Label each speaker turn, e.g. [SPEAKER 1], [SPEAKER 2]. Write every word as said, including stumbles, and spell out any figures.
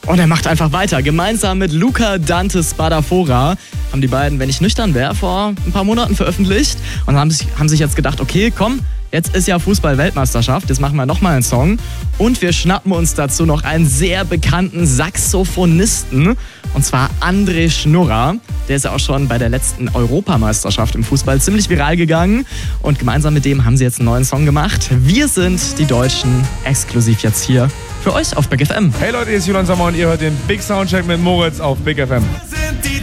[SPEAKER 1] Und er macht einfach weiter. Gemeinsam mit Luca Dante Spadafora haben die beiden, wenn ich nüchtern wäre, vor ein paar Monaten veröffentlicht. Und haben sich, haben sich jetzt gedacht, okay, komm, jetzt ist ja Fußball-Weltmeisterschaft, jetzt machen wir nochmal einen Song. Und wir schnappen uns dazu noch einen sehr bekannten Saxophonisten. Und zwar André Schnurrer. Der ist ja auch schon bei der letzten Europameisterschaft im Fußball ziemlich viral gegangen. Und gemeinsam mit dem haben sie jetzt einen neuen Song gemacht. Wir sind die Deutschen, exklusiv jetzt hier für euch auf Big F M.
[SPEAKER 2] Hey Leute, hier ist Julian Sommer und ihr hört den Big Soundcheck mit Moritz auf Big F M.